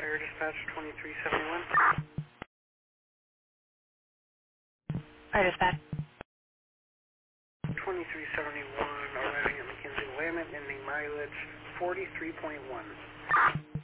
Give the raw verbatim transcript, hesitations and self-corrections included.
Fire Dispatch twenty-three seventy-one. Fire dispatch. twenty-three seventy-one, arriving at McKinsey Willamette, ending mileage forty-three point one.